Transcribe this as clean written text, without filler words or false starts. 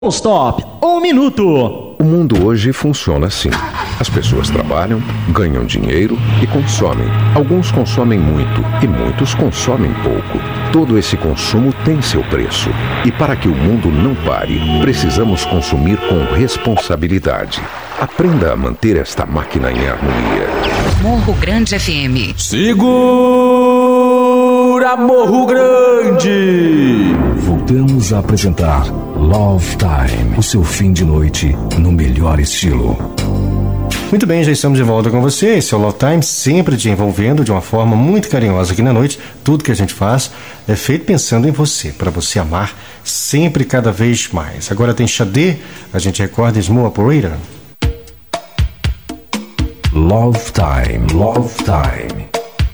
Stop, 1 minuto. O mundo hoje funciona assim. As pessoas trabalham, ganham dinheiro e consomem. Alguns consomem muito e muitos consomem pouco. Todo esse consumo tem seu preço. E para que o mundo não pare, precisamos consumir com responsabilidade. Aprenda a manter esta máquina em harmonia. Morro Grande FM. Segura, Morro Grande! Voltamos a apresentar Love Time, o seu fim de noite no melhor estilo. Muito bem, já estamos de volta com você. Esse é o Love Time, sempre te envolvendo de uma forma muito carinhosa aqui na noite. Tudo que a gente faz é feito pensando em você, para você amar sempre cada vez mais. Agora tem Xadê, a gente recorda Small Operator. Love Time, Love Time.